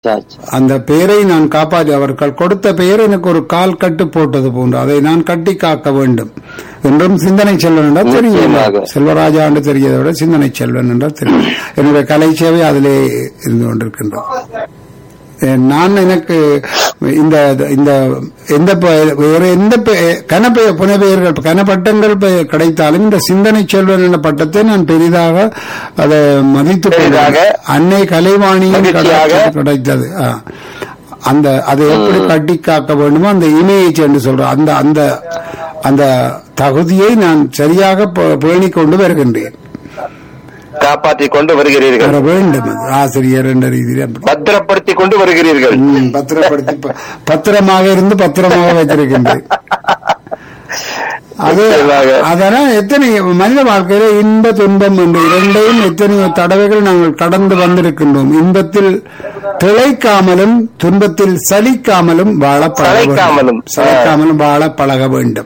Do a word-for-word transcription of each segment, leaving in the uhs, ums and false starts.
அந்த பெயரை நான் காப்பாற்றி அவர்கள் கொடுத்த பெயர் எனக்கு ஒரு கால் கட்டு போட்டது போன்று அதை நான் கட்டி காக்க வேண்டும் என்றும் சிந்தனை செல்வன் என்றால் தெரியும். செல்வராஜா என்று தெரியதை விட சிந்தனை செல்வன் என்றால் தெரியும். என்னுடைய கலை சேவை அதிலே இருந்து கொண்டிருக்கின்றோம். நான் எனக்கு இந்த இந்த எந்த வேற எந்த கனப்பெய புனைப்பெயர்கள் கனப்பட்டங்கள் கிடைத்தாலும் இந்த சிந்தனை செல்வன் என்ற பட்டத்தை நான் பெரிதாக அதை மதித்து அன்னை கலைவாணியின் கிடைத்தது. அந்த அதை எப்படி கட்டி காக்க வேண்டுமோ அந்த இமேஜ் என்று சொல்றோம் அந்த அந்த அந்த தகுதியை நான் சரியாக பேணிக் கொண்டு வருகின்றேன், காப்பாற்றிக் கொண்டு வருகிறீர்கள். வேண்டும் ஆசிரியர் என்ற ரீதியில் பத்திரப்படுத்திக் கொண்டு வருகிறீர்கள். பத்திரப்படுத்தி பத்திரமாக இருந்து பத்திரமாக வைத்திருக்கின்றேன். அது அதனால் எத்தனை மனித வாழ்க்கையில இன்ப துன்பம் என்று இரண்டையும் எத்தனையோ தடவைகள் நாங்கள் கடந்து வந்திருக்கின்றோம். இன்பத்தில் திளைக்காமலும் துன்பத்தில் சலிக்காமலும் வாழ பழகாமலும் சலிக்காமலும் வாழ பழக வேண்டும்.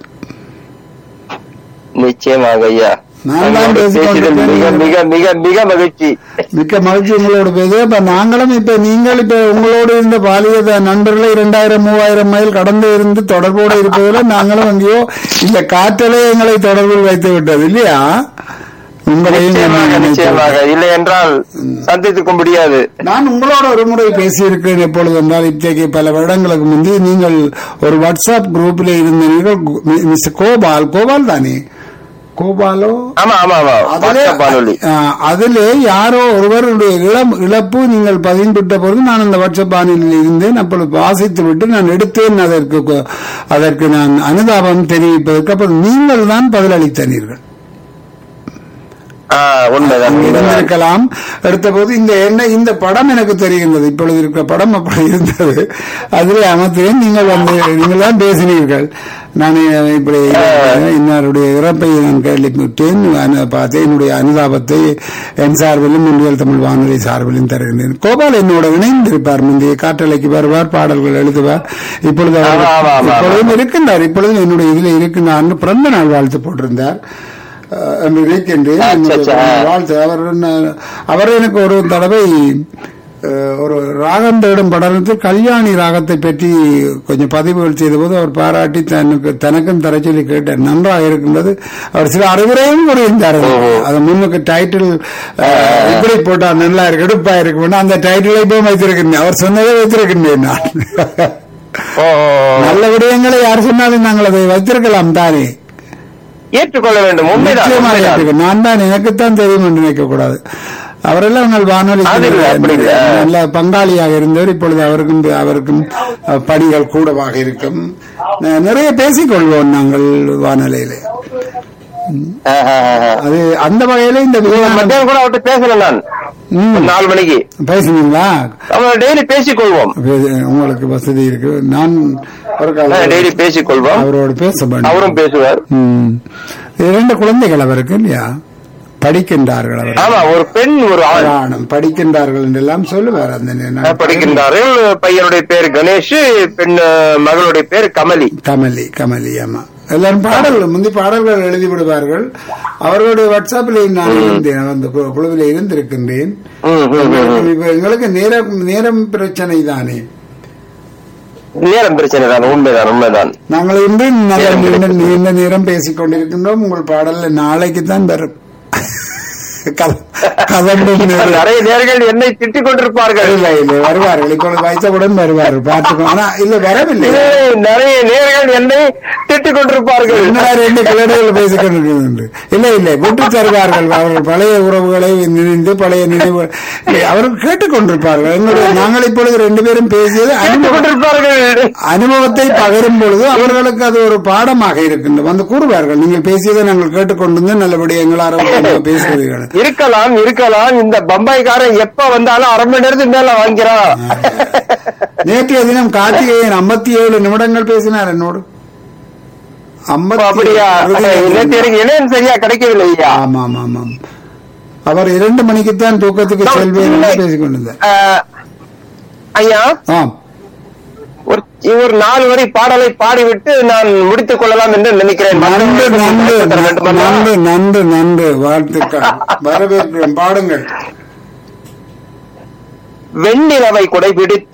நிச்சயமாக ஐயா, மிக மிக மிக மிக மகிழ்ச்சி மிக்க மகிழ்ச்சி உங்களோட பேச. இப்ப நாங்களும் இப்ப நீங்கள் இப்ப உங்களோடு இருந்த பாலிய நண்பர்களை இரண்டாயிரம் மூவாயிரம் மைல் கடந்து இருந்து தொடர்போடு இருப்பதில் நாங்களும் எங்கேயோ இந்த காற்றலை எங்களை தொடர்பில் வைத்து விட்டது இல்லையா? உங்களையும் இல்லை என்றால் சந்தித்துக்க முடியாது. நான் உங்களோட ஒரு முறை பேசியிருக்கிறேன். எப்பொழுது என்றால் இத்தகைய பல வருடங்களுக்கு முந்தி நீங்கள் ஒரு வாட்ஸ்அப் குரூப்பில் இருந்தீர்கள். மிஸ்டர் கோபால் கோபால் தானே கோபாலோ? அதிலே யாரோ ஒருவருடைய இழப்பு நீங்கள் பதிந்துவிட்ட போது நான் அந்த வாட்ஸ்அப் பாணியில் இருந்தேன். அப்பொழுது வாசித்து விட்டு நான் எடுத்தேன். அதற்கு அதற்கு நான் அனுதாபம் தெரிவிப்பதற்கு அப்புறம் நீங்கள் தான் பதிலளித்தனீர்கள். இருந்திருக்கலாம். எடுத்தபோது இந்த என்ன இந்த படம் எனக்கு தெரிகின்றது. இப்பொழுது இருக்கிற படம் அப்படி இருந்தது. அதில் அமர்த்தேன். நீங்கள் வந்து நீங்கள் தான் பேசினீர்கள். நான் இப்படி இன்னருடைய இறப்பை நான் கேள்விப்பட்டேன், பார்த்தேன். என்னுடைய அனுதாபத்தை என் சார்பிலும் முன்னியல் தமிழ் வானொலி சார்பிலும் தருகின்றேன். கோபால் என்னோட இணைந்திருப்பார். முந்தைய காற்றலைக்கு வருவார், பாடல்கள் எழுதுவார். இப்பொழுது இப்பொழுதும் இருக்கின்றார். இப்பொழுதும் என்னுடைய இதில் இருக்கின்றார். பிறந்த நாள் வாழ்த்து போட்டிருந்தார் என்று இருக்கின்றேன். வாழ்த்து அவர் அவர் எனக்கு ஒரு தடவை ஒரு ராகம் தேடும் படத்தில் கல்யாணி ராகத்தை பற்றி கொஞ்சம் பதிவுகள் செய்த போது அவர் பாராட்டி தனக்கு தனக்கும் தர சொல்லி கேட்டார். நன்றாக இருக்கின்றது. அவர் சில அறிவுரையும் கூறியிருந்தார். அது முன்னுக்கு டைட்டில் இப்படி போட்டார், நல்லா இருக்கு, எடுப்பா இருக்கு. அந்த டைட்டிலை போய் வைத்திருக்கின்றேன். அவர் சொன்னதை வைத்திருக்கின்றேன். நான் நல்ல விடயங்களை யார் சொன்னாலும் நாங்கள் அதை வைத்திருக்கலாம் தானே, ஏற்றுக்கொள்ள வேண்டும். நான் தான் எனக்குத்தான் தெரியும் என்று நினைக்க கூடாது. அவரெல்லாம் உங்கள் வானொலி நல்ல பங்காளியாக இருந்தவர். இப்பொழுது அவருக்கும் அவருக்கும் பணிகள் கூடவாக இருக்கும். நிறைய பேசிக்கொள்வோம் நாங்கள் வானொலியில. அது அந்த வகையில இந்த மத்தியானம் கூட அவர்கிட்ட பேசல. நான் நாலு மணிக்கு பேசுனீங்களா? டெய்லி பேசிக்கொள்வோம். உங்களுக்கு வசதி இருக்கு. நான் டெய்லி பேசிக்கொள்வோம். அவரோடு பேச அவரும் பேசுவார். இரண்டு குழந்தைகள் அவருக்கு இல்லையா? படிக்கின்றார்கள். ஆமா, ஒரு பெண் ஒரு ஆணும் படிக்கின்றார்கள் என்றெல்லாம் சொல்லுவார். அந்த படிக்கின்றார்கள். பையனுடைய பேர் கணேஷ், பெண் மகளுடைய பேர் கமலி. கமலி கமலி ஆமா. எல்லாரும் பாடல்கள் முந்தி பாடல்கள் எழுதி விடுவார்கள். அவர்களுடைய வாட்ஸ்அப்பில் நான் இருந்தேன், அந்த குழுவில் இருந்திருக்கின்றேன். எங்களுக்கு நேரம் நேரம் பிரச்சனை தானே. நேரம் பிரச்சனை தான். உண்மைதான் உண்மைதான். நாங்கள் இன்று நீண்ட நேரம் பேசிக் கொண்டிருக்கின்றோம். உங்கள் பாடல் நாளைக்கு தான் வரும். நிறைய நேர்கள் என்னை திட்டிக் கொண்டிருப்பார்கள். இல்லை இல்லை வருவார்கள். இப்பொழுது வைத்தவுடன் வருவார்கள். பார்த்துக்கோ. ஆனா இல்ல வரவில்லை. நிறைய நேர்கள் என்னை திட்டிக் கொண்டிருப்பார்கள். ரெண்டு கிளடுகள் பேசிக் கொண்டிருக்கிறது. இல்லை இல்லை விட்டு தருவார்கள். அவர்கள் பழைய உறவுகளை நினைந்து பழைய நினைவு அவர்கள் கேட்டுக் கொண்டிருப்பார்கள். எங்களுடைய நாங்கள் இப்பொழுது ரெண்டு பேரும் பேசியது அனுபவத்தை பகிரும் பொழுது அவர்களுக்கு அது ஒரு பாடமாக இருக்கின்றது. வந்து கூறுவார்கள், நீங்கள் பேசியதை நாங்கள் கேட்டுக்கொண்டிருந்தோம், நல்லபடி எங்களால் பேசுவீர்கள். இருக்கலாம் இருக்கலாம். இந்த பம்பாய்க்காரன் எப்ப வந்தாலும் அரை மணி நேரத்துக்கு மேல வாங்கிறான். நேற்றைய தினம் கார்த்திகேயன் ஐம்பத்தி ஏழு நிமிடங்கள் பேசினார் என்னோடு. அப்படியா? இணையம் சரியா கிடைக்கவில்லை. ஆமா ஆமா ஆமாம். அவர் இரண்டு மணிக்குத்தான் தூக்கத்துக்கு செல்வேன் பேசிக் கொண்டிருந்தார். ஐயா ஒரு ஒரு நாலு வரை பாடலை பாடிவிட்டு நான் முடித்துக் கொள்ளலாம் என்று நினைக்கிறேன். நன்று நன்று நன்று நன்று நன்று வாழ்த்துக்கள். வரவேற்கிறோம். பாடுங்கள். வெண்ணிலவை குடைபிடித்து